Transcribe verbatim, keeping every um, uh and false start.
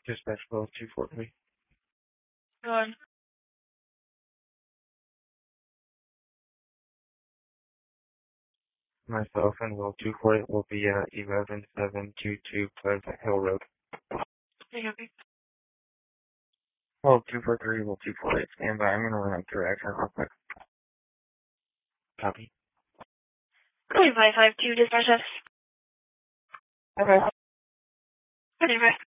Dispatch Will two forty. Go on. Myself and Will two forty will be at eleven seven two two Pleasant Hill Road. Hey, copy. Will two forty-three, Will two forty, stand by. I'm going to run up through action real quick. Copy. Going five five two, dispatch us. Okay. Whatever.